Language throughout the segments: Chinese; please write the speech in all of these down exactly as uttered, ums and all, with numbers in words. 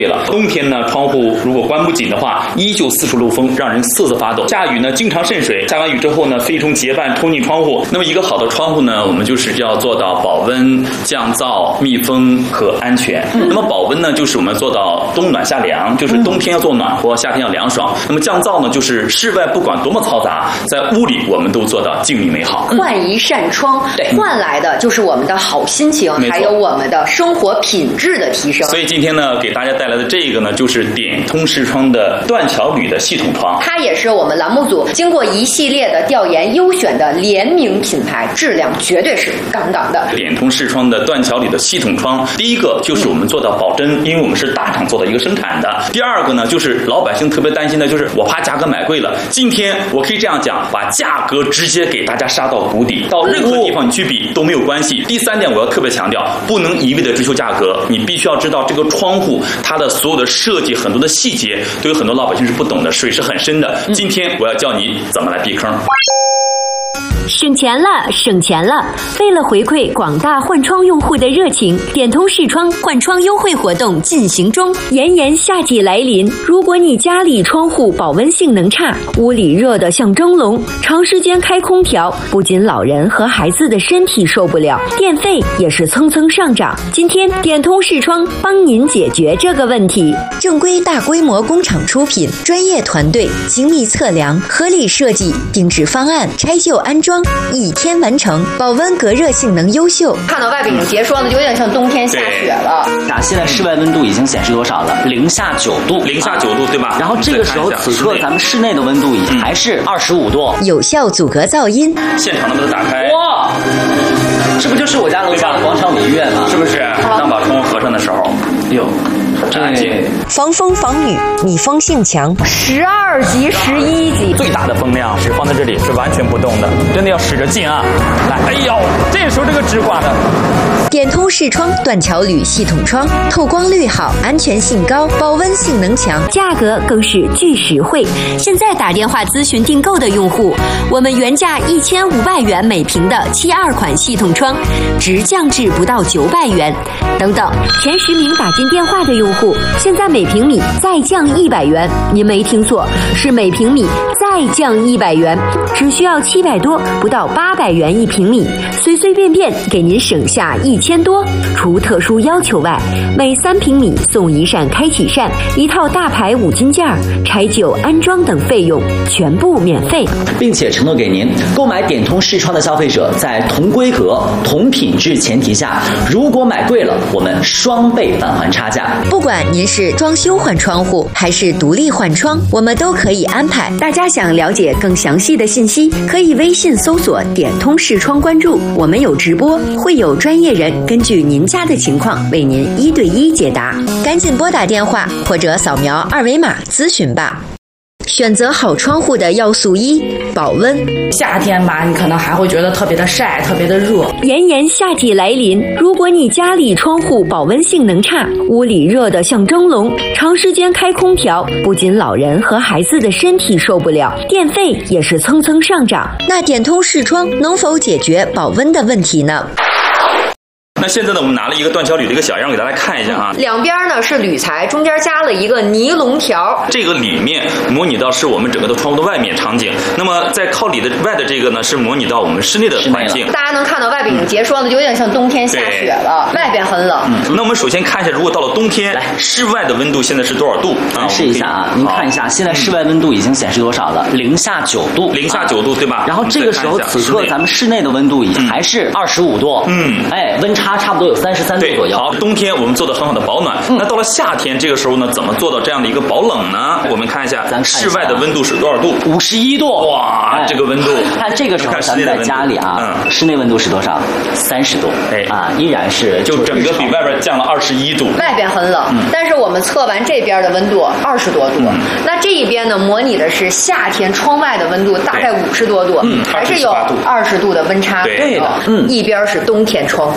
对了，冬天呢，窗户如果关不紧的话，依旧四处漏风，让人瑟瑟发抖。下雨呢，经常渗水。下完雨之后呢，飞虫结伴冲进窗户。那么一个好的窗户呢，我们就是要做到保温、降噪、密封和安全。嗯、那么保温呢，就是我们做到冬暖夏凉，就是冬天要做暖和，夏天要凉爽。那么降噪呢，就是室外不管多么嘈杂，在屋里我们都做到静谧美好。 换一扇窗，对，换来的就是我们的好心情，还有我们的生活品质的提升。 所以今天呢，给大家带来的这个呢，就是点通视窗的断桥铝的系统窗， 它也是我们栏目组经过一系列的调研优选的联名品牌，质量绝对是杠杠的。 点通视窗的断桥铝的系统窗，第一个就是我们做到保真，因为我们是大厂做的一个生产的。第二个呢，就是老百姓特别担心的，就是我怕价格买贵了。今天我可以这样讲，把价格直接给大家杀到谷底，到任何地方你去比都没有关系。第三点，我要特别强调，不能一味的追求价格，你必须要知道这个窗户它的所有的设计，很多的细节都有很多老百姓是不懂的，水是很深的。今天我要教你怎么来避坑。 省钱了，省钱了！为了回馈广大换窗用户的热情，点通视窗换窗优惠活动进行中。炎炎夏季来临，如果你家里窗户保温性能差，屋里热得像蒸笼，长时间开空调，不仅老人和孩子的身体受不了，电费也是蹭蹭上涨。今天点通视窗帮您解决这个问题。 正规大规模工厂出品，专业团队精密测量，合理设计，定制方案，拆旧安装，一天完成，保温隔热性能优秀。 看到外边已经结霜了，就有点像冬天下雪了。 啊，现在室外温度已经显示多少了？零下九度， 零下九度，对吧？ 然后这个时候，此刻咱们室内的温度也还是二十五度， 有效阻隔噪音。 现场能不能打开？ 哇，这不就是我家楼下的广场舞院吗？ 是不是？当把窗户合上的时候，哟。安静， 防风防雨，密封性强， 十二级、十一级， 最大的风量是放在这里是完全不动的，真的要使着劲啊！来，哎呦，这时候这个直刮的。 点通视窗断桥铝系统窗，透光率好，安全性高，保温性能强， 价格更是巨实惠。现在打电话咨询订购的用户，我们原价一千五百元每平的七二款系统窗，直降至不到九百元。等等，前十名打进电话的用户，现在每平米再降一百元。您没听错，是每平米再降一百元，只需要七百多，不到八百元一平米，随随便便给您省下一千多。除特殊要求外，每三平米送一扇开启扇，一套大牌五金件，拆旧安装等费用全部免费， 并且承诺给您购买点通视窗的消费者，在同规格、同品质前提下，如果买贵了，我们双倍返还差价。 不管您是装修换窗户还是独立换窗，我们都可以安排。 大家想了解更详细的信息，可以微信搜索点通视窗关注，我们有直播，会有专业人根据您家的情况为您一对一解答。 赶紧拨打电话或者扫描二维码咨询吧。选择好窗户的要素一：保温。 夏天吧，你可能还会觉得特别的晒，特别的热。 炎炎夏季来临，如果你家里窗户保温性能差，屋里热得像蒸笼，长时间开空调，不仅老人和孩子的身体受不了，电费也是蹭蹭上涨。 那点通视窗能否解决保温的问题呢？ 那现在呢，我们拿了一个断桥铝的一个小样给大家看一下啊。 两边呢是铝材，中间加了一个尼龙条。 这个里面模拟到是我们整个的窗户的外面场景，那么在靠里的外的这个呢是模拟到我们室内的环境。 大家能看到外边已经结霜了，就有点像冬天下雪了，外边很冷。 嗯，那我们首先看一下，如果到了冬天，来室外的温度现在是多少度？ 啊，试一下啊，您看一下，现在室外温度已经显示多少了？零下九度， 零下九度，对吧？ 然后这个时候，此刻咱们室内的温度也还是二十五度。嗯，哎，温差差不多有三十三度左右。 好，冬天我们做的很好的保暖。嗯、那到了夏天，这个时候呢，怎么做到这样的一个保冷呢？我们看一下，咱室外的温度是多少度？ 五十一度。 哇，哎、这个温度。 看这个时候咱们在家里啊，嗯，室内温度是多少？三十度。哎啊，依然是就整个比外边降了二十一度。 外边很冷，嗯、但是我们测完这边的温度二十多度。嗯、那这一边呢，模拟的是夏天窗外的温度大概五十多度，嗯，还是有二十度的温差。 对的， 嗯，一边是冬天窗户外边。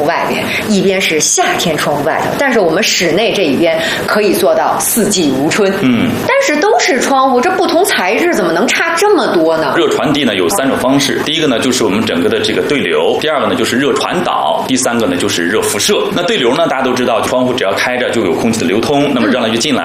一边是夏天窗户外头，但是我们室内这一边可以做到四季如春。 嗯， 但是都是窗户，这不同材质怎么能差这么多呢？ 热传递呢有三种方式，第一个呢就是我们整个的这个对流，第二个呢就是热传导，第三个呢就是热辐射。那对流呢，大家都知道，窗户只要开着就有空气的流通，那么热量就进来。